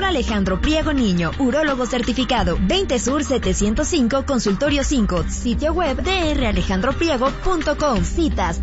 Alejandro Priego Niño, urólogo certificado, 20 Sur 705, Consultorio 5, sitio web dralejandropriego.com, citas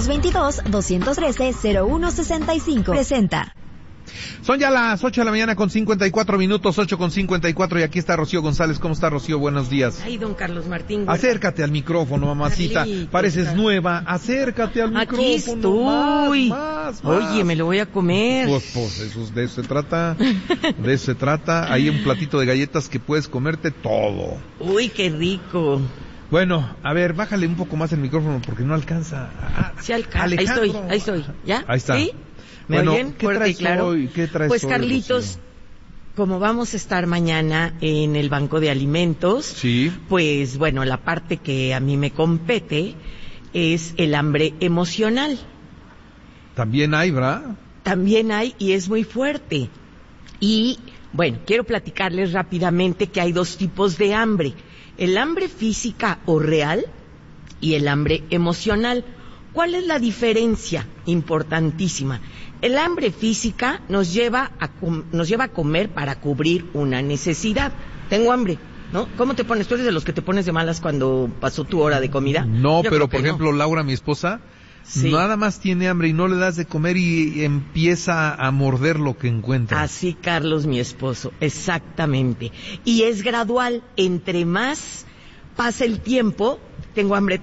222-213-0165. Presenta. Son ya las 8 de la mañana con 54 minutos, 8:54, y aquí está Rocío González. ¿Cómo está, Rocío? Buenos días. Ay, don Carlos Martín. Acércate al micrófono, mamacita. Carlitos, pareces nueva. Acércate al aquí micrófono. estoy. Más. Oye, me lo voy a comer. Pues de eso se trata. De eso se trata. Hay un platito de galletas que puedes comerte todo. Uy, qué rico. Bueno, a ver, bájale un poco más el micrófono porque no alcanza. Sí alcanza. Alejandro. Ahí estoy. ¿Ya? Ahí está. ¿Sí? ¿Me Bueno, oyen? ¿qué Fuerte traes y claro. hoy? ¿Qué traes pues hoy, Carlitos, Rocío? como vamos a estar mañana en el Banco de Alimentos, Sí. pues bueno, la parte que a mí me compete es el hambre emocional. También hay, ¿verdad? También hay, y es muy fuerte. Y bueno, quiero platicarles rápidamente que hay dos tipos de hambre: el hambre física o real y el hambre emocional. ¿Cuál es la diferencia? Importantísima. El hambre física nos lleva a comer para cubrir una necesidad. Tengo hambre, ¿no? ¿Cómo te pones? ¿Tú eres de los que te pones de malas cuando pasó tu hora de comida? No, Yo pero creo que por ejemplo, Laura, mi esposa, sí, nada más tiene hambre y no le das de comer y empieza a morder lo que encuentra. Así, Carlos, mi esposo, exactamente. Y es gradual. Entre más pasa el tiempo, tengo hambre,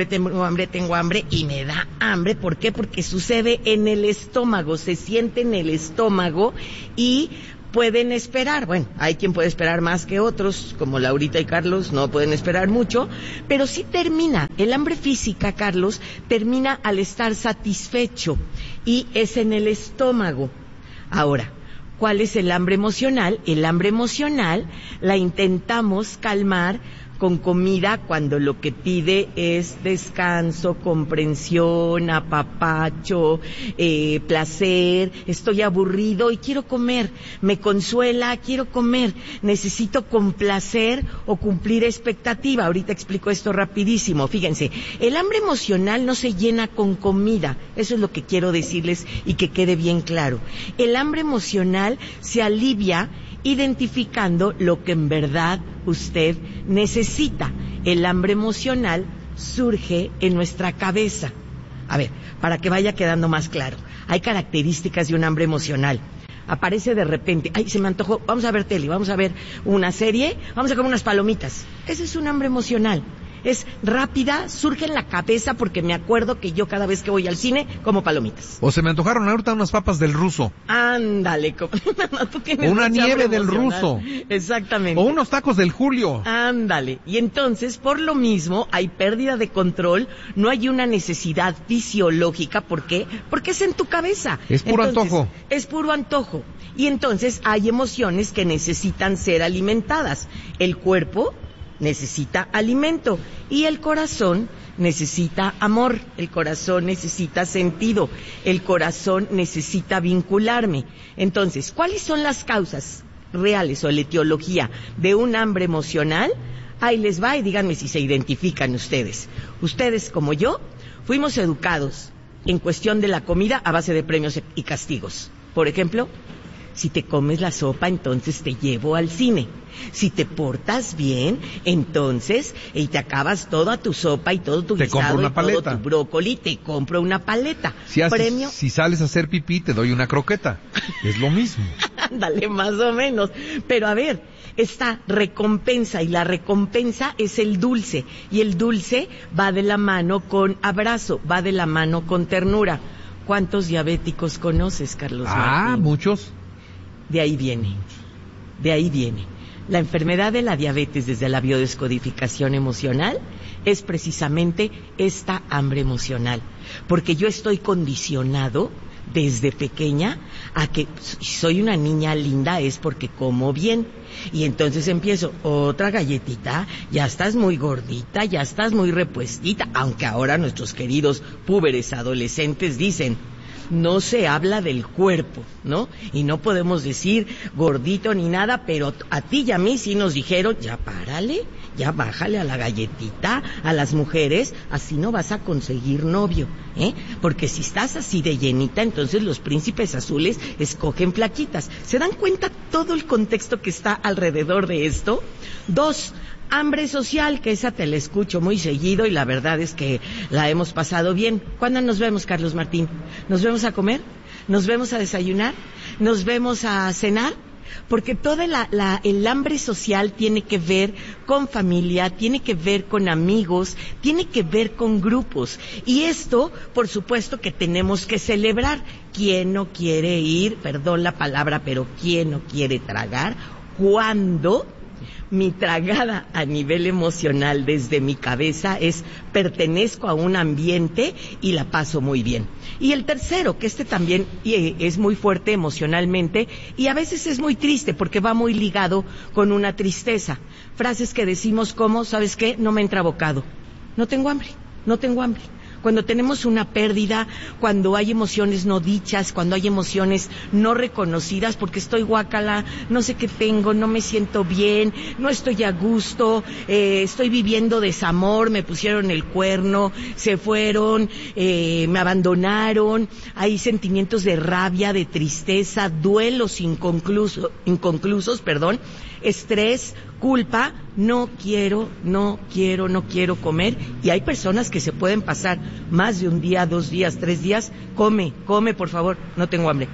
y me da hambre. ¿Por qué? Porque sucede en el estómago, se siente en el estómago y pueden esperar. Bueno, hay quien puede esperar más que otros, como Laurita y Carlos, no pueden esperar mucho, pero sí termina. El hambre física, Carlos, termina al estar satisfecho y es en el estómago. Ahora, ¿cuál es el hambre emocional? El hambre emocional la intentamos calmar con comida cuando lo que pide es descanso, comprensión, apapacho, placer. Estoy aburrido y quiero comer. Me consuela, quiero comer. Necesito complacer o cumplir expectativa. Ahorita explico esto rapidísimo. Fíjense, el hambre emocional no se llena con comida. Eso es lo que quiero decirles y que quede bien claro. El hambre emocional se alivia identificando lo que en verdad usted necesita. El hambre emocional surge en nuestra cabeza. A ver, para que vaya quedando más claro, hay características de un hambre emocional. Aparece de repente, ay, se me antojó, vamos a ver tele, vamos a ver una serie, vamos a comer unas palomitas. Ese es un hambre emocional. Es rápida, surge en la cabeza porque me acuerdo que yo cada vez que voy al cine como palomitas. O se me antojaron ahorita unas papas del Ruso. Ándale, no, tú tienes o una nieve del emocional. Ruso. Exactamente. O unos tacos del Julio. Ándale. Y entonces, por lo mismo, hay pérdida de control, no hay una necesidad fisiológica. ¿Por qué? Porque es en tu cabeza. Es puro antojo. Es puro antojo. Y entonces hay emociones que necesitan ser alimentadas. El cuerpo necesita alimento y el corazón necesita amor, el corazón necesita sentido, el corazón necesita vincularme. Entonces, ¿cuáles son las causas reales o la etiología de un hambre emocional? Ahí les va y díganme si se identifican ustedes. Ustedes, como yo, fuimos educados en cuestión de la comida a base de premios y castigos. Por ejemplo, si te comes la sopa, entonces te llevo al cine. Si te portas bien, entonces, y te acabas toda tu sopa y todo tu guisado y todo tu brócoli, te compro una paleta. Si sales a hacer pipí, te doy una croqueta. Es lo mismo. Ándale, más o menos. Pero a ver, esta recompensa, y la recompensa es el dulce. Y el dulce va de la mano con abrazo, va de la mano con ternura. ¿Cuántos diabéticos conoces, Carlos Martín? Muchos. De ahí viene. La enfermedad de la diabetes desde la biodescodificación emocional es precisamente esta hambre emocional. Porque yo estoy condicionado desde pequeña a que si soy una niña linda es porque como bien. Y entonces empiezo, otra galletita, ya estás muy gordita, ya estás muy repuestita. Aunque ahora nuestros queridos púberes adolescentes dicen, no se habla del cuerpo, ¿no? Y no podemos decir gordito ni nada, pero a ti y a mí sí nos dijeron, ya párale, ya bájale a la galletita, a las mujeres, así no vas a conseguir novio, porque si estás así de llenita, entonces los príncipes azules escogen flaquitas. ¿Se dan cuenta todo el contexto que está alrededor de esto? 2, hambre social, que esa te la escucho muy seguido y la verdad es que la hemos pasado bien. ¿Cuándo nos vemos, Carlos Martín? ¿Nos vemos a comer? ¿Nos vemos a desayunar? ¿Nos vemos a cenar? Porque toda el hambre social tiene que ver con familia, tiene que ver con amigos, tiene que ver con grupos. Y esto, por supuesto que tenemos que celebrar. ¿Quién no quiere ir? Perdón la palabra, pero ¿quién no quiere tragar? Cuando mi tragada a nivel emocional desde mi cabeza es pertenezco a un ambiente y la paso muy bien. Y el tercero, que este también es muy fuerte emocionalmente y a veces es muy triste porque va muy ligado con una tristeza. Frases que decimos como, ¿sabes qué? No me entra bocado. No tengo hambre, no tengo hambre. Cuando tenemos una pérdida, cuando hay emociones no dichas, cuando hay emociones no reconocidas, porque estoy guácala, no sé qué tengo, no me siento bien, no estoy a gusto, estoy viviendo desamor, me pusieron el cuerno, se fueron, me abandonaron, hay sentimientos de rabia, de tristeza, duelos inconclusos, estrés, culpa, no quiero comer, y hay personas que se pueden pasar más de un día, 2 días, 3 días, come por favor, no tengo hambre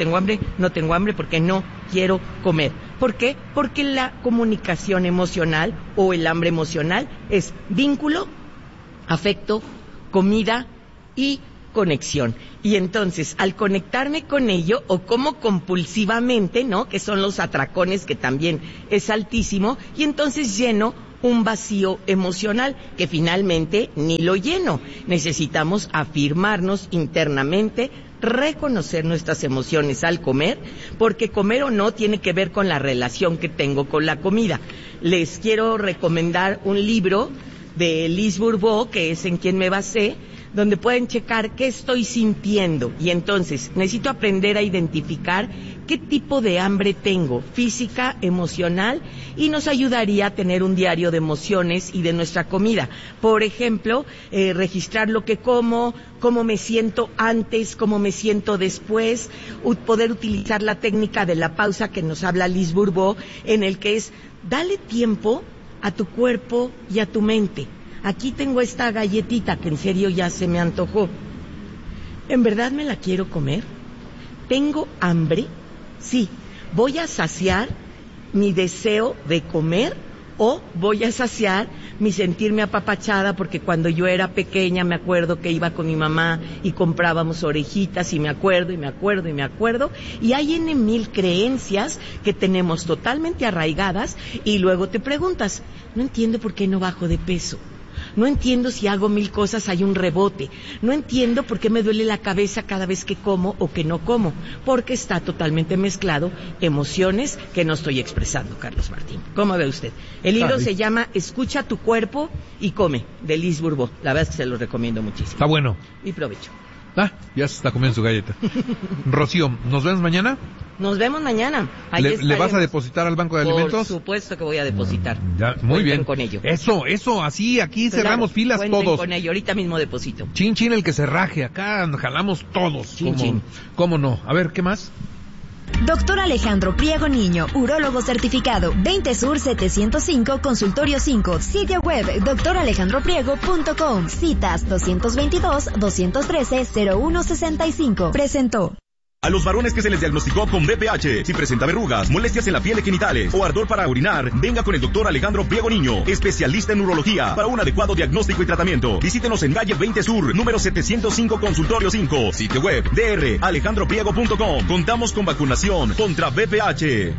porque no quiero comer. ¿Por qué? Porque la comunicación emocional o el hambre emocional es vínculo, afecto, comida y conexión. Y entonces, al conectarme con ello, o como compulsivamente, ¿no? Que son los atracones, que también es altísimo, y entonces lleno un vacío emocional, que finalmente ni lo lleno. Necesitamos afirmarnos internamente, reconocer nuestras emociones al comer, porque comer o no tiene que ver con la relación que tengo con la comida. Les quiero recomendar un libro de Lise Bourbeau, que es en quien me basé, donde pueden checar qué estoy sintiendo. Y entonces necesito aprender a identificar qué tipo de hambre tengo, física, emocional, y nos ayudaría a tener un diario de emociones y de nuestra comida. Por ejemplo, registrar lo que como, cómo me siento antes, cómo me siento después, poder utilizar la técnica de la pausa que nos habla Lise Bourbeau, en el que es, dale tiempo a tu cuerpo y a tu mente. Aquí tengo esta galletita que en serio ya se me antojó. ¿En verdad me la quiero comer? ¿Tengo hambre? Sí. ¿Voy a saciar mi deseo de comer o voy a saciar mi sentirme apapachada? Porque cuando yo era pequeña me acuerdo que iba con mi mamá y comprábamos orejitas y me acuerdo. Y hay mil creencias que tenemos totalmente arraigadas y luego te preguntas, no entiendo por qué no bajo de peso. No entiendo si hago 1000 cosas hay un rebote. No entiendo por qué me duele la cabeza cada vez que como o que no como. Porque está totalmente mezclado emociones que no estoy expresando, Carlos Martín. ¿Cómo ve usted? El libro se llama Escucha tu cuerpo y come, de Lise Bourbeau. La verdad es que se lo recomiendo muchísimo. Está bueno. Y provecho. Ya se está comiendo su galleta. Rocío, ¿nos vemos mañana? Nos vemos mañana. ¿Le vas a depositar al Banco de Alimentos? Por supuesto que voy a depositar. Ya, muy bien. Con ello. Eso, así, aquí cerramos filas todos. Con ello, ahorita mismo deposito. Chin, el que se raje, acá jalamos todos. Chin. ¿Cómo no? A ver, ¿qué más? Doctor Alejandro Priego Niño, urólogo certificado, 20 Sur 705, Consultorio 5, sitio web doctoralejandropriego.com, citas 222-213-0165. Presentó. A los varones que se les diagnosticó con BPH, si presenta verrugas, molestias en la piel y genitales o ardor para orinar, venga con el doctor Alejandro Priego Niño, especialista en urología, para un adecuado diagnóstico y tratamiento. Visítenos en calle 20 Sur, número 705, Consultorio 5, sitio web dralejandropriego.com. Contamos con vacunación contra BPH.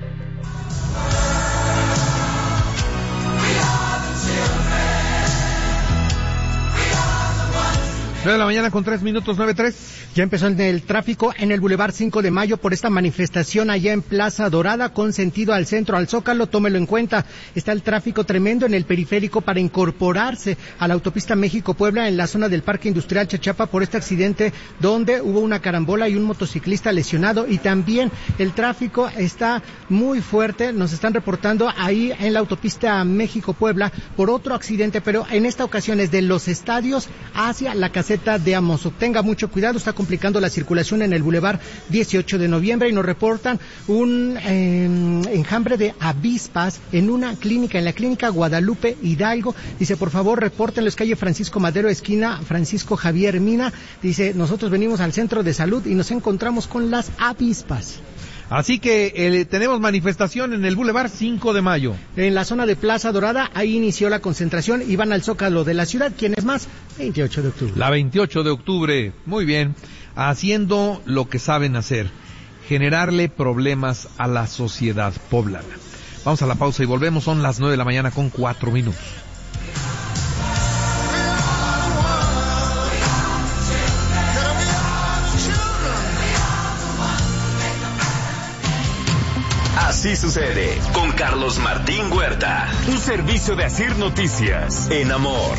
9 de la mañana con 3 minutos, 9:03. Ya empezó el tráfico en el Boulevard 5 de Mayo por esta manifestación allá en Plaza Dorada con sentido al centro, al Zócalo, tómelo en cuenta. Está el tráfico tremendo en el periférico para incorporarse a la autopista México-Puebla en la zona del Parque Industrial Chachapa por este accidente donde hubo una carambola y un motociclista lesionado, y también el tráfico está muy fuerte, nos están reportando ahí en la autopista México-Puebla por otro accidente, pero en esta ocasión es de los estadios hacia la caseta de Amozoc. Tenga mucho cuidado, está complicando la circulación en el Boulevard 18 de noviembre y nos reportan un enjambre de avispas en una clínica, en la clínica Guadalupe Hidalgo. Dice, por favor, repórtenlo, es calle Francisco Madero, esquina Francisco Javier Mina. Dice, nosotros venimos al centro de salud y nos encontramos con las avispas. Así que tenemos manifestación en el Boulevard 5 de Mayo. En la zona de Plaza Dorada, ahí inició la concentración y van al Zócalo de la ciudad. ¿Quién es más? 28 de octubre. La 28 de octubre, muy bien. Haciendo lo que saben hacer, generarle problemas a la sociedad poblana. Vamos a la pausa y volvemos, son las 9 de la mañana con 4 minutos. Así sucede con Carlos Martín Huerta. Un servicio de Asir Noticias. En Amor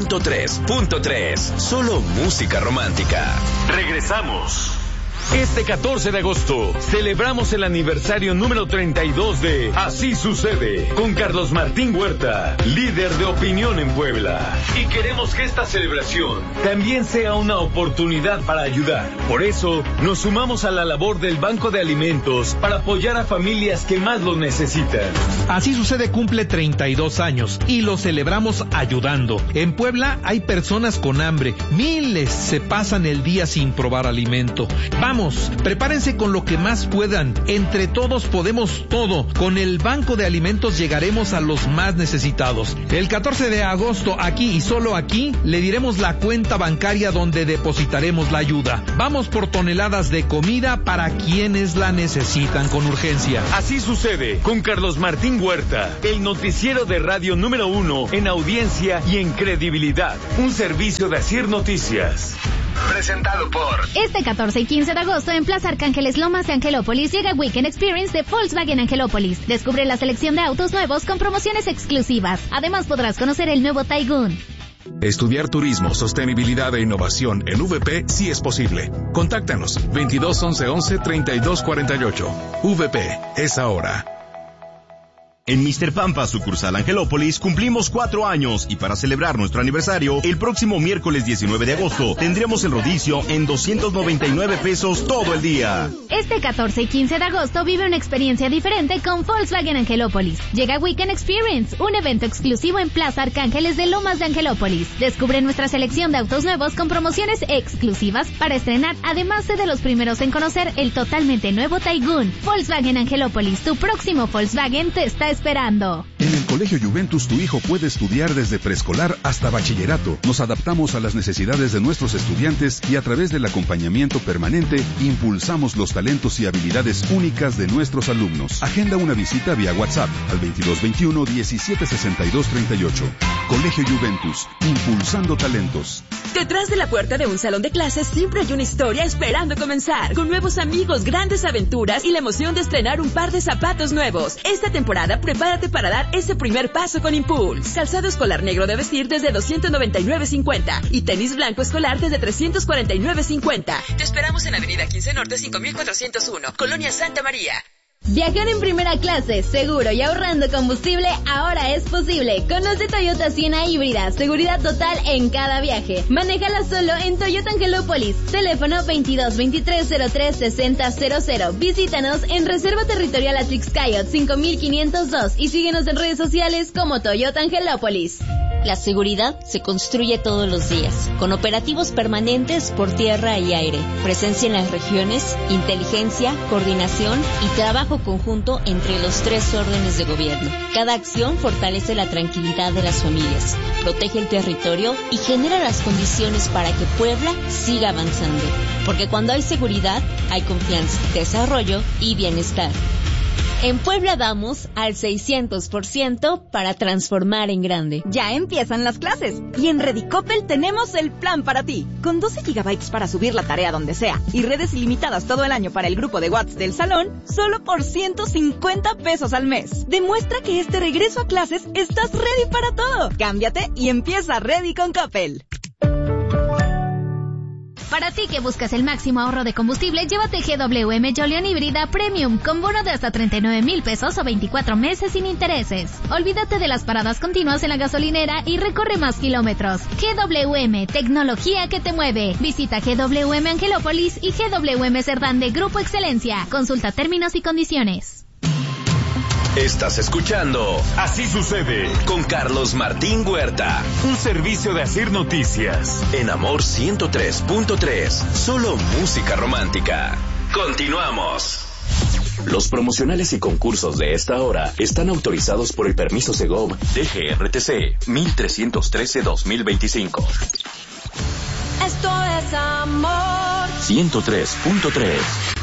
103.3. Solo música romántica. Regresamos. Este 14 de agosto celebramos el aniversario número 32 de Así Sucede con Carlos Martín Huerta, líder de opinión en Puebla. Y queremos que esta celebración también sea una oportunidad para ayudar. Por eso nos sumamos a la labor del Banco de Alimentos para apoyar a familias que más lo necesitan. Así Sucede cumple 32 años y lo celebramos ayudando. En Puebla hay personas con hambre, miles se pasan el día sin probar alimento. Vamos, prepárense con lo que más puedan. Entre todos podemos todo. Con el Banco de Alimentos llegaremos a los más necesitados. El 14 de agosto, aquí y solo aquí, le diremos la cuenta bancaria donde depositaremos la ayuda. Vamos por toneladas de comida para quienes la necesitan con urgencia. Así Sucede con Carlos Martín Huerta, el noticiero de radio número 1 en audiencia y en credibilidad. Un servicio de Asir Noticias. Presentado por... Este 14 y 15 de agosto en Plaza Arcángeles Lomas de Angelópolis llega Weekend Experience de Volkswagen Angelópolis. Descubre la selección de autos nuevos con promociones exclusivas. Además podrás conocer el nuevo Taygun. Estudiar turismo, sostenibilidad e innovación en VP sí es posible. Contáctanos 22 11 11 32 48. VP es ahora. En Mr. Pampa, sucursal Angelópolis, cumplimos 4 años y para celebrar nuestro aniversario, el próximo miércoles 19 de agosto, tendremos el rodicio en 299 pesos todo el día. Este 14 y 15 de agosto vive una experiencia diferente con Volkswagen Angelópolis. Llega Weekend Experience, un evento exclusivo en Plaza Arcángeles de Lomas de Angelópolis. Descubre nuestra selección de autos nuevos con promociones exclusivas para estrenar, además de los primeros en conocer el totalmente nuevo Taygun. Volkswagen Angelópolis, tu próximo Volkswagen te está esperando. En el Colegio Juventus tu hijo puede estudiar desde preescolar hasta bachillerato. Nos adaptamos a las necesidades de nuestros estudiantes y a través del acompañamiento permanente impulsamos los talentos y habilidades únicas de nuestros alumnos. Agenda una visita vía WhatsApp al 2221 1762 38. Colegio Juventus, impulsando talentos. Detrás de la puerta de un salón de clases siempre hay una historia esperando comenzar, con nuevos amigos, grandes aventuras y la emoción de estrenar un par de zapatos nuevos. Esta temporada prepárate para dar ese primer paso con Impulse. Calzado escolar negro de vestir desde $299.50 y tenis blanco escolar desde $349.50. Te esperamos en Avenida 15 Norte 5401, Colonia Santa María. Viajar en primera clase, seguro y ahorrando combustible, ahora es posible. Conoce Toyota Siena híbrida, seguridad total en cada viaje. Manéjala solo en Toyota Angelópolis. Teléfono 2223-03-6000. Visítanos en Reserva Territorial Atrixcayot 5502 y síguenos en redes sociales como Toyota Angelópolis. La seguridad se construye todos los días, con operativos permanentes por tierra y aire, presencia en las regiones, inteligencia, coordinación y trabajo conjunto entre los 3 órdenes de gobierno. Cada acción fortalece la tranquilidad de las familias, protege el territorio y genera las condiciones para que Puebla siga avanzando. Porque cuando hay seguridad, hay confianza, desarrollo y bienestar. En Puebla vamos al 600% para transformar en grande. Ya empiezan las clases y en Redicopel tenemos el plan para ti. Con 12 GB para subir la tarea donde sea y redes ilimitadas todo el año para el grupo de WhatsApp del salón, solo por 150 pesos al mes. Demuestra que este regreso a clases estás ready para todo. Cámbiate y empieza Ready con Coppel. Para ti que buscas el máximo ahorro de combustible, llévate GWM Jolion Híbrida Premium con bono de hasta 39,000 pesos o 24 meses sin intereses. Olvídate de las paradas continuas en la gasolinera y recorre más kilómetros. GWM, tecnología que te mueve. Visita GWM Angelópolis y GWM Cerdán de Grupo Excelencia. Consulta términos y condiciones. Estás escuchando Así Sucede con Carlos Martín Huerta. Un servicio de Asir Noticias. En Amor 103.3. Solo música romántica. Continuamos. Los promocionales y concursos de esta hora están autorizados por el permiso Segov DGRTC 1313-2025. Esto es Amor 103.3.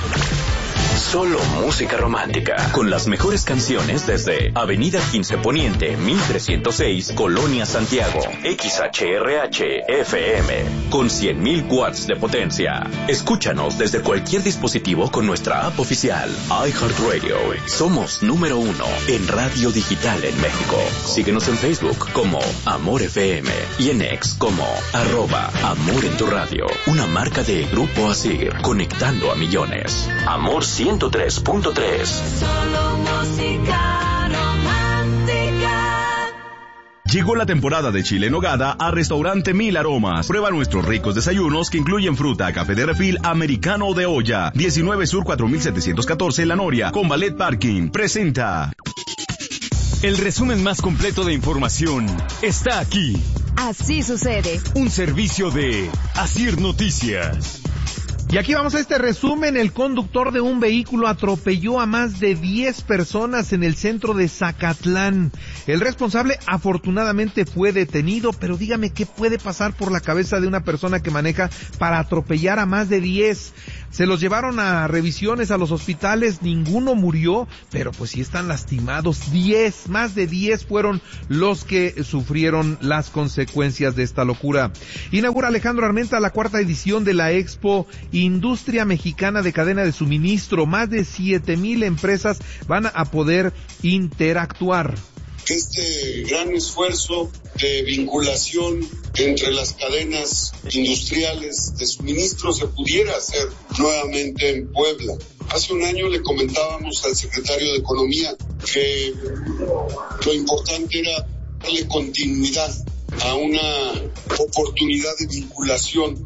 Solo música romántica, con las mejores canciones desde Avenida 15 Poniente, 1306, Colonia Santiago, XHRH FM, con 100,000 watts de potencia. Escúchanos desde cualquier dispositivo con nuestra app oficial, iHeartRadio. Somos número 1 en radio digital en México. Síguenos en Facebook como Amor FM y en X como @Amor en tu radio. Una marca de Grupo Asir, conectando a millones. Amor 103.3. Solo música romántica. Llegó la temporada de chile en nogada a Restaurante Mil Aromas. Prueba nuestros ricos desayunos que incluyen fruta, café de refil, americano de olla. 19 Sur 4714 La Noria, con Ballet Parking. Presenta. El resumen más completo de información está aquí. Así sucede. Un servicio de Asir Noticias. Y aquí vamos a este resumen. El conductor de un vehículo atropelló a más de 10 personas en el centro de Zacatlán. El responsable afortunadamente fue detenido, pero dígame qué puede pasar por la cabeza de una persona que maneja para atropellar a más de 10. Se los llevaron a revisiones a los hospitales, ninguno murió, pero pues sí están lastimados. Más de 10 fueron los que sufrieron las consecuencias de esta locura. Inaugura Alejandro Armenta la 4ª edición de la Expo Industria Mexicana de Cadena de Suministro. Más de 7,000 empresas van a poder interactuar. Este gran esfuerzo de vinculación entre las cadenas industriales de suministro se pudiera hacer nuevamente en Puebla. Hace un año le comentábamos al secretario de Economía que lo importante era darle continuidad a una oportunidad de vinculación.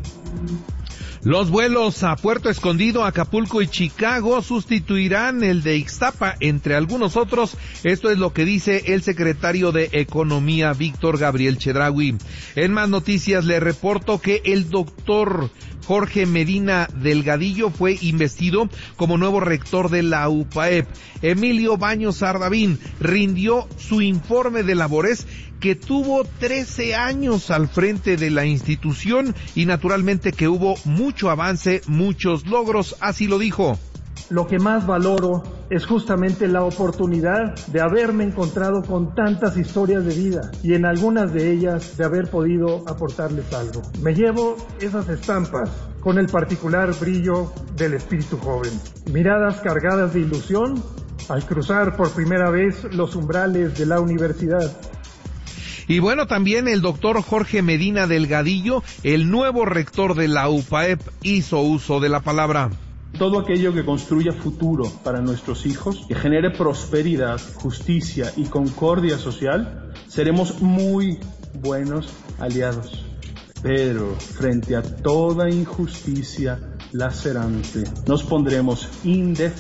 Los vuelos a Puerto Escondido, Acapulco y Chicago sustituirán el de Ixtapa, entre algunos otros. Esto es lo que dice el secretario de Economía, Víctor Gabriel Chedraui. En más noticias le reporto que el doctor Jorge Medina Delgadillo fue investido como nuevo rector de la UPAEP. Emilio Baños Ardavín rindió su informe de labores, que tuvo 13 años al frente de la institución y naturalmente que hubo mucho avance, muchos logros, así lo dijo. Lo que más valoro es justamente la oportunidad de haberme encontrado con tantas historias de vida y en algunas de ellas de haber podido aportarles algo. Me llevo esas estampas con el particular brillo del espíritu joven. Miradas cargadas de ilusión al cruzar por primera vez los umbrales de la universidad. Y bueno, también el doctor Jorge Medina Delgadillo, el nuevo rector de la UPAEP, hizo uso de la palabra. Todo aquello que construya futuro para nuestros hijos, que genere prosperidad, justicia y concordia social, seremos muy buenos aliados. Pero frente a toda injusticia lacerante, nos pondremos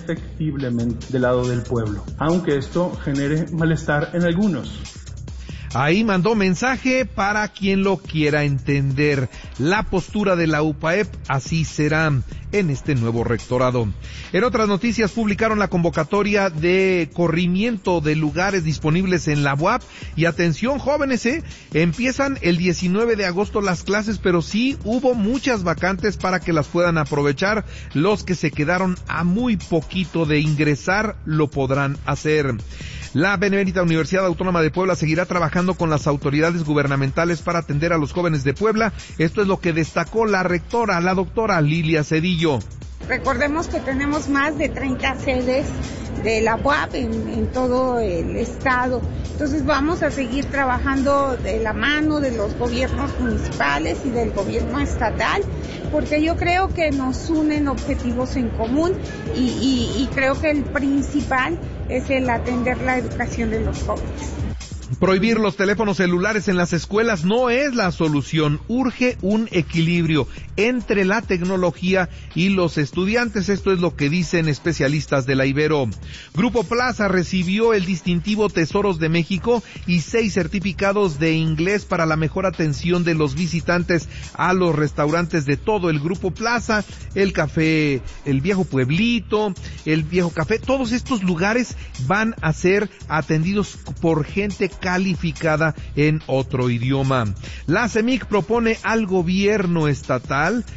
indefectiblemente del lado del pueblo, aunque esto genere malestar en algunos. Ahí mandó mensaje para quien lo quiera entender. La postura de la UPAEP así será en este nuevo rectorado. En otras noticias, publicaron la convocatoria de corrimiento de lugares disponibles en la UAP. Y atención, jóvenes, empiezan el 19 de agosto las clases, pero sí hubo muchas vacantes para que las puedan aprovechar. Los que se quedaron a muy poquito de ingresar lo podrán hacer. La Benemérita Universidad Autónoma de Puebla seguirá trabajando con las autoridades gubernamentales para atender a los jóvenes de Puebla. Esto es lo que destacó la rectora, la doctora Lilia Cedillo. Recordemos que tenemos más de 30 sedes de la UAP en todo el estado. Entonces vamos a seguir trabajando de la mano de los gobiernos municipales y del gobierno estatal, porque yo creo que nos unen objetivos en común y creo que el principal es el atender la educación de los jóvenes. Prohibir los teléfonos celulares en las escuelas no es la solución. Urge un equilibrio entre la tecnología y los estudiantes. Esto es lo que dicen especialistas de la Ibero. Grupo Plaza recibió el distintivo Tesoros de México y 6 certificados de inglés para la mejor atención de los visitantes a los restaurantes de todo el Grupo Plaza, el café, el Viejo Pueblito, el Viejo Café. Todos estos lugares van a ser atendidos por gente calificada en otro idioma. La CEMIC propone al gobierno estatal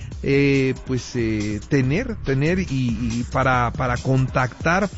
tener y para contactar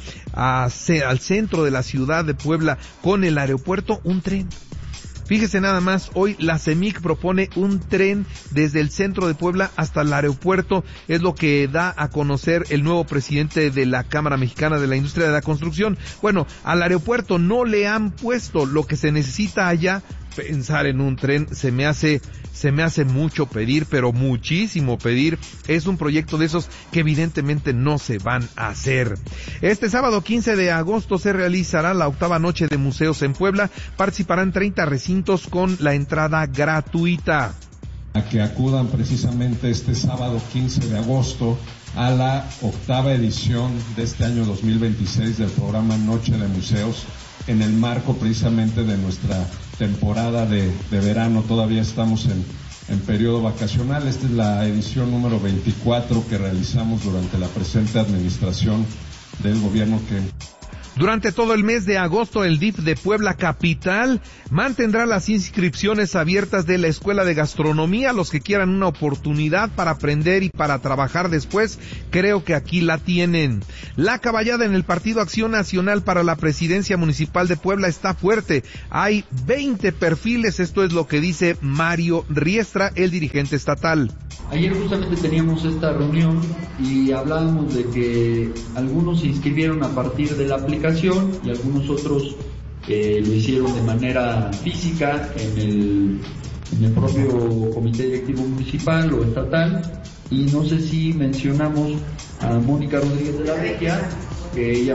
al centro de la ciudad de Puebla con el aeropuerto un tren. Fíjese nada más, hoy la CEMIC propone un tren desde el centro de Puebla hasta el aeropuerto. Es lo que da a conocer el nuevo presidente de la Cámara Mexicana de la Industria de la Construcción. Bueno, al aeropuerto no le han puesto lo que se necesita allá. Pensar en un tren se me hace mucho pedir, pero muchísimo pedir. Es un proyecto de esos que evidentemente no se van a hacer. Este sábado 15 de agosto se realizará la 8ª noche de museos en Puebla. Participarán 30 recintos con la entrada gratuita. A que acudan precisamente este sábado 15 de agosto a la 8ª edición de este año 2026 del programa Noche de Museos, en el marco precisamente de nuestra temporada de verano. Todavía estamos en periodo vacacional. Esta es la edición número 24 que realizamos durante la presente administración del gobierno que... Durante todo el mes de agosto, el DIF de Puebla Capital mantendrá las inscripciones abiertas de la Escuela de Gastronomía. Los que quieran una oportunidad para aprender y para trabajar después, creo que aquí la tienen. La caballada en el Partido Acción Nacional para la Presidencia Municipal de Puebla está fuerte. Hay 20 perfiles, esto es lo que dice Mario Riestra, el dirigente estatal. Ayer justamente teníamos esta reunión y hablábamos de que algunos se inscribieron a partir de la aplicación y algunos otros lo hicieron de manera física en el propio comité directivo municipal o estatal. Y no sé si mencionamos a Mónica Rodríguez de la Vecchia, que ella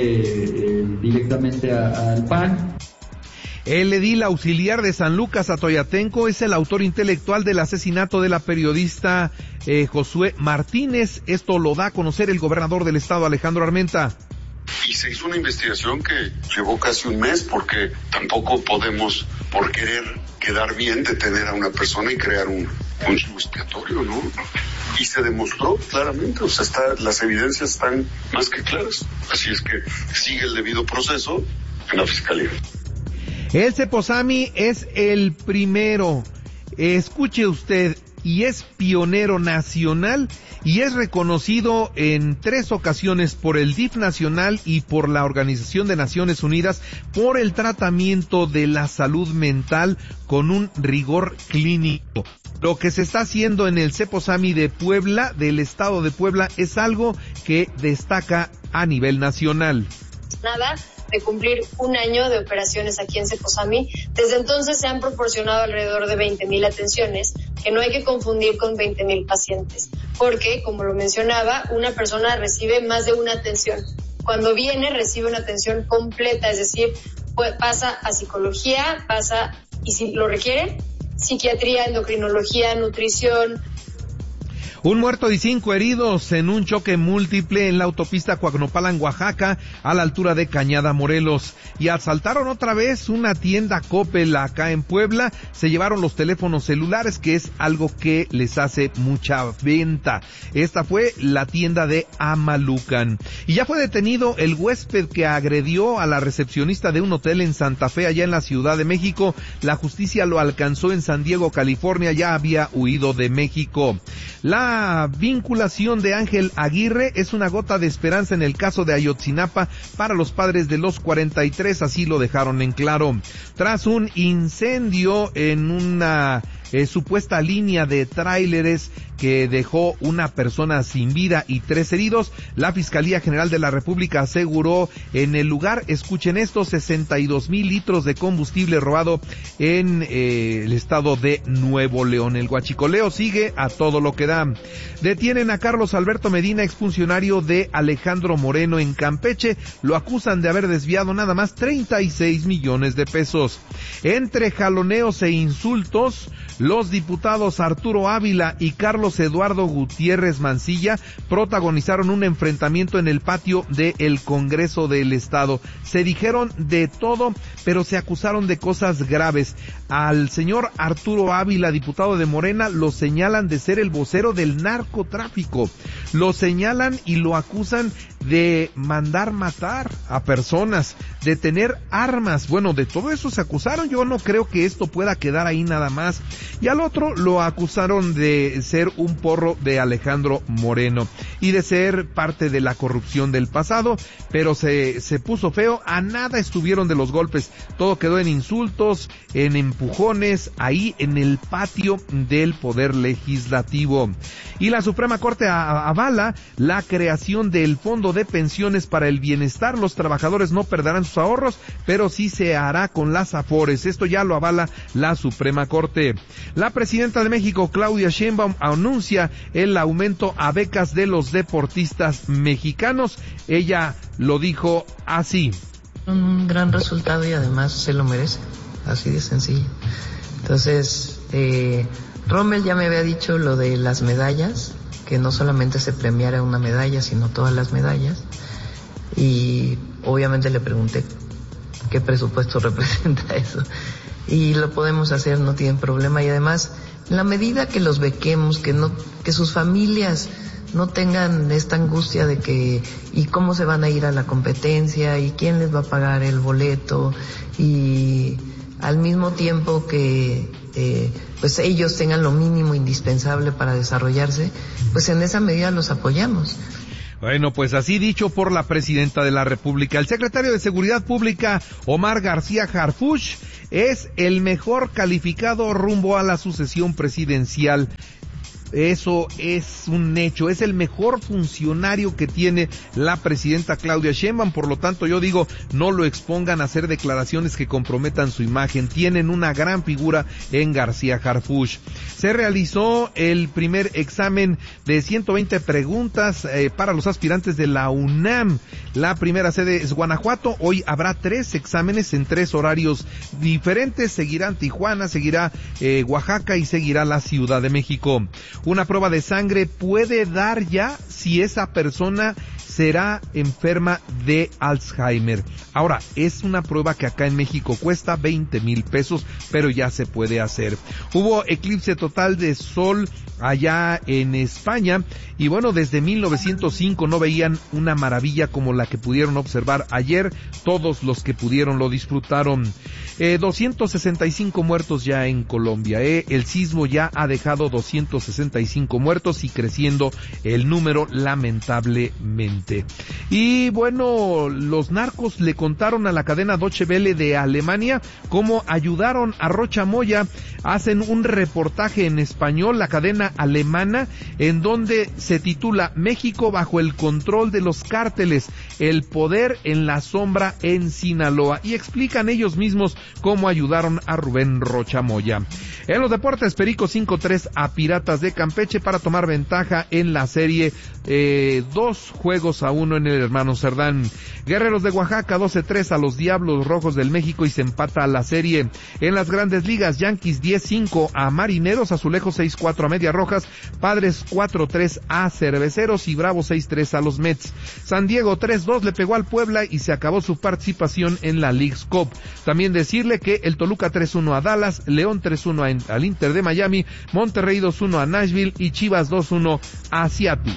fue directamente al PAN. El edil auxiliar de San Lucas, Atoyatenco, es el autor intelectual del asesinato de la periodista Josué Martínez. Esto lo da a conocer el gobernador del estado, Alejandro Armenta. Y se hizo una investigación que llevó casi un mes, porque tampoco podemos, por querer quedar bien, detener a una persona y crear un chivo expiatorio, ¿no? Y se demostró claramente, o sea, las evidencias están más que claras. Así es que sigue el debido proceso en la fiscalía. El Ceposami es el primero, escuche usted, y es pionero nacional y es reconocido en 3 ocasiones por el DIF nacional y por la Organización de Naciones Unidas por el tratamiento de la salud mental con un rigor clínico. Lo que se está haciendo en el Ceposami de Puebla, del estado de Puebla, es algo que destaca a nivel nacional. De cumplir un año de operaciones aquí en Ceposami. Desde entonces se han proporcionado alrededor de 20,000 atenciones, que no hay que confundir con 20,000 pacientes, porque, como lo mencionaba, una persona recibe más de una atención. Cuando viene, recibe una atención completa, es decir, pasa a psicología, pasa, y si lo requiere, psiquiatría, endocrinología, nutrición. Un muerto y 5 heridos en un choque múltiple en la autopista Coacnopalan, Oaxaca, a la altura de Cañada, Morelos. Y asaltaron otra vez una tienda Coppel acá en Puebla. Se llevaron los teléfonos celulares, que es algo que les hace mucha venta. Esta fue la tienda de Amalucan. Y ya fue detenido el huésped que agredió a la recepcionista de un hotel en Santa Fe, allá en la Ciudad de México. La justicia lo alcanzó en San Diego, California. Ya había huido de México. La vinculación de Ángel Aguirre es una gota de esperanza en el caso de Ayotzinapa para los padres de los 43, así lo dejaron en claro. Tras un incendio en una supuesta línea de tráileres que dejó una persona sin vida y 3 heridos, la Fiscalía General de la República aseguró en el lugar, escuchen esto, 62,000 litros de combustible robado en el estado de Nuevo León. El huachicoleo sigue a todo lo que da. Detienen a Carlos Alberto Medina, exfuncionario de Alejandro Moreno en Campeche. Lo acusan de haber desviado nada más 36 millones de pesos. Entre jaloneos e insultos, los diputados Arturo Ávila y Carlos Eduardo Gutiérrez Mancilla protagonizaron un enfrentamiento en el patio del Congreso del Estado. Se dijeron de todo, pero se acusaron de cosas graves. Al señor Arturo Ávila, diputado de Morena, lo señalan de ser el vocero del narcotráfico. Lo señalan y lo acusan de mandar matar a personas, de tener armas. Bueno, de todo eso se acusaron. Yo no creo que esto pueda quedar ahí nada más. Y al otro lo acusaron de ser un porro de Alejandro Moreno y de ser parte de la corrupción del pasado, pero se puso feo. A nada estuvieron de los golpes. Todo quedó en insultos, en empujones, ahí en el patio del Poder Legislativo. Y la Suprema Corte avala la creación del Fondo de Pensiones para el Bienestar. Los trabajadores no perderán sus ahorros, pero sí se hará con las afores. Esto ya lo avala la Suprema Corte. La presidenta de México, Claudia Sheinbaum, anuncia el aumento a becas de los deportistas mexicanos. Ella lo dijo así. Un gran resultado y además se lo merece, así de sencillo. Entonces, Rommel ya me había dicho lo de las medallas, que no solamente se premiara una medalla, sino todas las medallas. Y obviamente le pregunté qué presupuesto representa eso. Y lo podemos hacer, no tienen problema. Y además, en la medida que los bequemos, que sus familias no tengan esta angustia de que, y cómo se van a ir a la competencia, y quién les va a pagar el boleto, y al mismo tiempo que pues ellos tengan lo mínimo indispensable para desarrollarse, pues en esa medida los apoyamos. Bueno, pues así dicho por la presidenta de la República. El secretario de Seguridad Pública, Omar García Harfuch, es el mejor calificado rumbo a la sucesión presidencial. Eso es un hecho, es el mejor funcionario que tiene la presidenta Claudia Sheinbaum. Por lo tanto, yo digo, no lo expongan a hacer declaraciones que comprometan su imagen. Tienen una gran figura en García Harfuch. Se realizó el primer examen de 120 preguntas para los aspirantes de la UNAM. La primera sede es Guanajuato. Hoy habrá 3 exámenes en 3 horarios diferentes. Seguirán Tijuana, seguirá Oaxaca y seguirá la Ciudad de México. Una prueba de sangre puede dar ya si esa persona será enferma de Alzheimer. Ahora, es una prueba que acá en México cuesta 20,000 pesos, pero ya se puede hacer. Hubo eclipse total de sol allá en España y bueno, desde 1905 no veían una maravilla como la que pudieron observar ayer. Todos los que pudieron lo disfrutaron. 265 muertos ya en Colombia. El sismo ya ha dejado 265 muertos y creciendo el número lamentablemente. Y bueno, los narcos le contaron a la cadena Deutsche Welle de Alemania cómo ayudaron a Rocha Moya. Hacen un reportaje en español, la cadena alemana, en donde se titula México bajo el control de los cárteles, el poder en la sombra en Sinaloa, y explican ellos mismos cómo ayudaron a Rubén Rocha Moya. En los deportes, Perico 5-3 a Piratas de Campeche para tomar ventaja en la serie 2 juegos 2-1 en el Hermano Cerdán. Guerreros de Oaxaca 12-3 a los Diablos Rojos del México y se empata la serie. En las Grandes Ligas, Yankees 10-5 a Marineros, Azulejos 6-4 a Medias Rojas, Padres 4-3 a Cerveceros y Bravos 6-3 a los Mets. San Diego 3-2 le pegó al Puebla y se acabó su participación en la Leagues Cup. También decirle que el Toluca 3-1 a Dallas, León 3-1 al Inter de Miami, Monterrey 2-1 a Nashville y Chivas 2-1 a Seattle.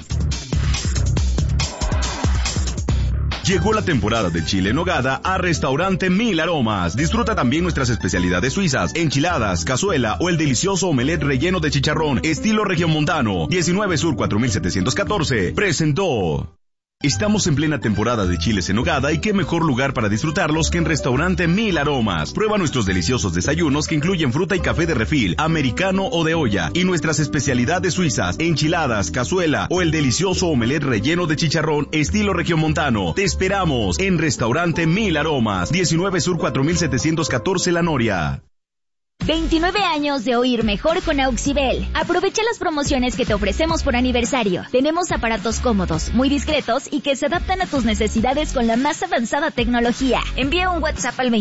Llegó la temporada del chile en nogada a Restaurante Mil Aromas. Disfruta también nuestras especialidades suizas, enchiladas, cazuela o el delicioso omelette relleno de chicharrón, estilo regiomontano. 19 Sur 4714. Presentó. Estamos en plena temporada de chiles en nogada y qué mejor lugar para disfrutarlos que en Restaurante Mil Aromas. Prueba nuestros deliciosos desayunos que incluyen fruta y café de refil, americano o de olla, y nuestras especialidades suizas, enchiladas, cazuela o el delicioso omelette relleno de chicharrón estilo regiomontano. Te esperamos en Restaurante Mil Aromas, 19 Sur 4714 La Noria. 29 años de oír mejor con Auxibel. Aprovecha las promociones que te ofrecemos por aniversario. Tenemos aparatos cómodos, muy discretos y que se adaptan a tus necesidades con la más avanzada tecnología. Envía un WhatsApp al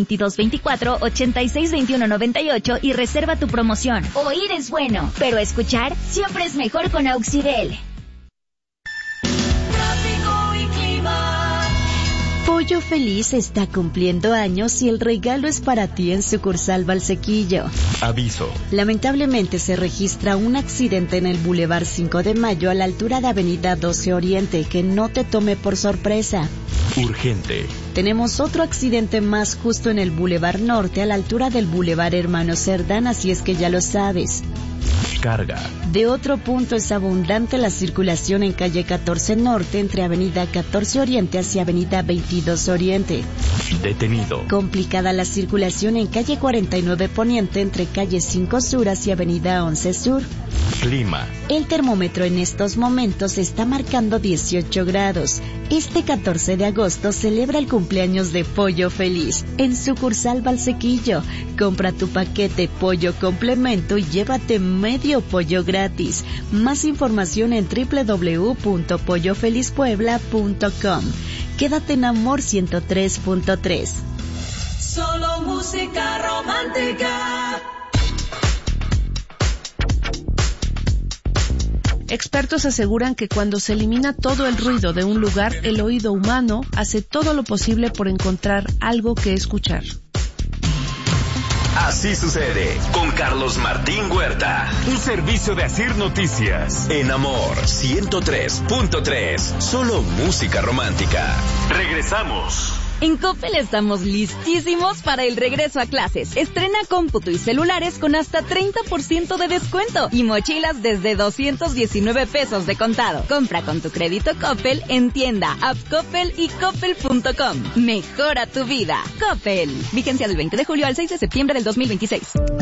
2224-862198 y reserva tu promoción. Oír es bueno, pero escuchar siempre es mejor con Auxibel. Pollo Feliz está cumpliendo años y el regalo es para ti en sucursal Valsequillo. Aviso. Lamentablemente se registra un accidente en el Boulevard 5 de Mayo a la altura de Avenida 12 Oriente, que no te tome por sorpresa. Urgente. Tenemos otro accidente más justo en el Boulevard Norte a la altura del Boulevard Hermano Cerdán, así es que ya lo sabes. Carga. De otro punto es abundante la circulación en calle 14 Norte entre Avenida 14 Oriente hacia Avenida 22 Oriente. Detenido. Complicada la circulación en calle 49 Poniente entre calle 5 Sur hacia Avenida 11 Sur. Clima. El termómetro en estos momentos está marcando 18 grados. Este 14 de agosto celebra el cumpleaños de Pollo Feliz en sucursal Valsequillo. Compra tu paquete pollo complemento y llévate medio pollo gratis. Más información en www.pollofelizpuebla.com. Quédate en Amor 103.3. Solo música romántica. Expertos aseguran que cuando se elimina todo el ruido de un lugar, el oído humano hace todo lo posible por encontrar algo que escuchar. Así sucede con Carlos Martín Huerta. Un servicio de Asir Noticias. En Amor 103.3. Solo música romántica. Regresamos. En Coppel estamos listísimos para el regreso a clases. Estrena cómputo y celulares con hasta 30% de descuento y mochilas desde 219 pesos de contado. Compra con tu crédito Coppel en tienda, app Coppel y coppel.com. Mejora tu vida. Coppel. Vigencia del 20 de julio al 6 de septiembre del 2026.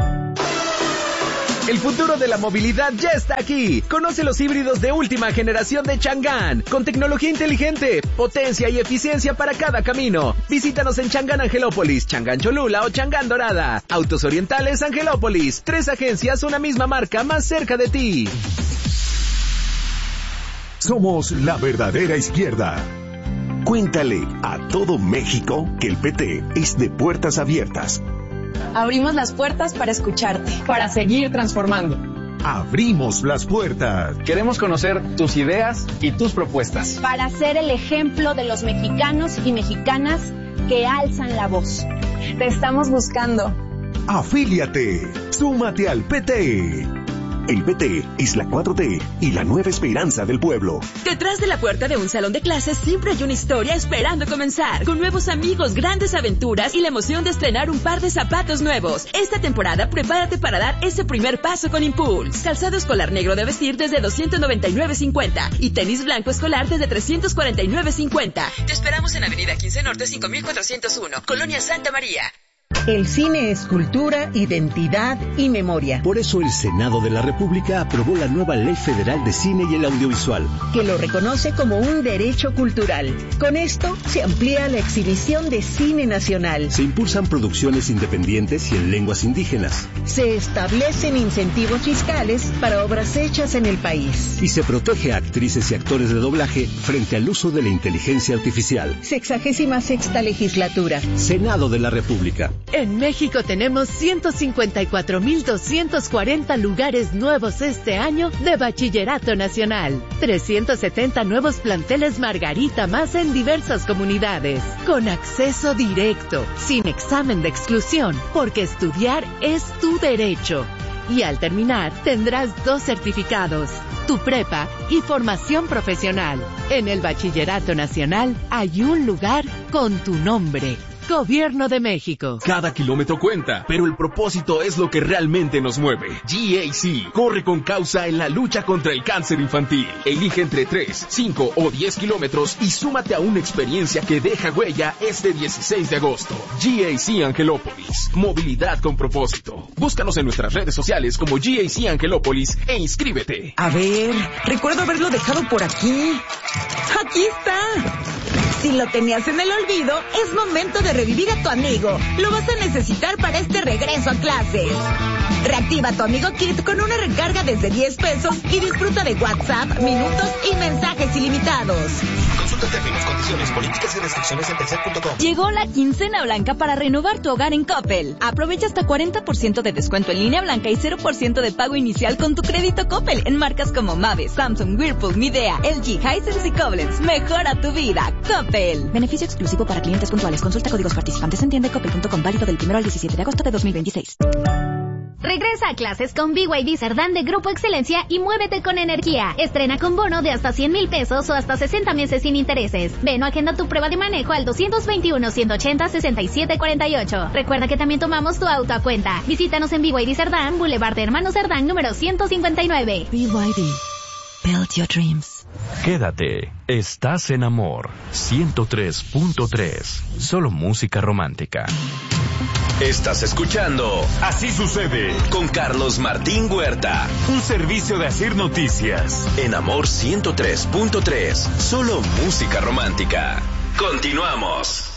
El futuro de la movilidad ya está aquí. Conoce los híbridos de última generación de Chang'an, con tecnología inteligente, potencia y eficiencia para cada camino. Visítanos en Chang'an Angelópolis, Chang'an Cholula o Chang'an Dorada. Autos Orientales Angelópolis. 3 agencias, una misma marca más cerca de ti. Somos la verdadera izquierda. Cuéntale a todo México que el PT es de puertas abiertas. Abrimos las puertas para escucharte, para seguir transformando. Abrimos las puertas. Queremos conocer tus ideas y tus propuestas. Para ser el ejemplo de los mexicanos y mexicanas que alzan la voz. Te estamos buscando. Afíliate. Súmate al PT. El PT es la 4T y la nueva esperanza del pueblo. Detrás de la puerta de un salón de clases siempre hay una historia esperando comenzar. Con nuevos amigos, grandes aventuras y la emoción de estrenar un par de zapatos nuevos. Esta temporada prepárate para dar ese primer paso con Impulse. Calzado escolar negro de vestir desde $299.50 y tenis blanco escolar desde $349.50. Te esperamos en Avenida 15 Norte 5401, Colonia Santa María. El cine es cultura, identidad y memoria. Por eso el Senado de la República aprobó la nueva Ley Federal de Cine y el Audiovisual, que lo reconoce como un derecho cultural. Con esto se amplía la exhibición de cine nacional. Se impulsan producciones independientes y en lenguas indígenas. Se establecen incentivos fiscales para obras hechas en el país. Y se protege a actrices y actores de doblaje frente al uso de la inteligencia artificial. 66ª legislatura. Senado de la República. En México tenemos 154.240 lugares nuevos este año de Bachillerato Nacional. 370 nuevos planteles Margarita más en diversas comunidades. Con acceso directo, sin examen de exclusión, porque estudiar es tu derecho. Y al terminar tendrás 2 certificados, tu prepa y formación profesional. En el Bachillerato Nacional hay un lugar con tu nombre. Gobierno de México. Cada kilómetro cuenta, pero el propósito es lo que realmente nos mueve. GAC corre con causa en la lucha contra el cáncer infantil. Elige entre 3, 5 o 10 kilómetros y súmate a una experiencia que deja huella este 16 de agosto. GAC Angelópolis. Movilidad con propósito. Búscanos en nuestras redes sociales como GAC Angelópolis e inscríbete. A ver, recuerdo haberlo dejado por aquí. ¡Aquí está! Si lo tenías en el olvido, es momento de revivir a tu amigo. Lo vas a necesitar para este regreso a clases. Reactiva tu Amigo Kit con una recarga desde 10 pesos y disfruta de WhatsApp, minutos y mensajes ilimitados. Consulta términos, condiciones, políticas y restricciones en telcel.com. Llegó la quincena blanca para renovar tu hogar en Coppel. Aprovecha hasta 40% de descuento en línea blanca y 0% de pago inicial con tu crédito Coppel en marcas como Mave, Samsung, Whirlpool, Midea, LG, Hisense y Koblenz. Mejora tu vida. Coppel. Beneficio exclusivo para clientes puntuales. Consulta códigos participantes en tienda.coppel.com, válido del 1 al 17 de agosto de 2026. Regresa a clases con BYD Cerdán de Grupo Excelencia y muévete con energía. Estrena con bono de hasta 100,000 pesos o hasta 60 meses sin intereses. Ven o agenda tu prueba de manejo al 221-180-6748. Recuerda que también tomamos tu auto a cuenta. Visítanos en BYD Cerdán, Boulevard de Hermanos Cerdán, número 159. BYD. Build your dreams. Quédate. Estás en Amor 103.3. Solo música romántica. Estás escuchando Así Sucede con Carlos Martín Huerta. Un servicio de Asir Noticias. En Amor 103.3. Solo música romántica. Continuamos.